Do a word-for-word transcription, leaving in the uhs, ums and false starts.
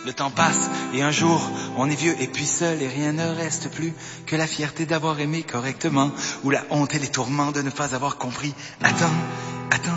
Le temps passe et un jour on est vieux et puis seul et rien ne reste plus que la fierté d'avoir aimé correctement ou la honte et les tourments de ne pas avoir compris. Attends, attends.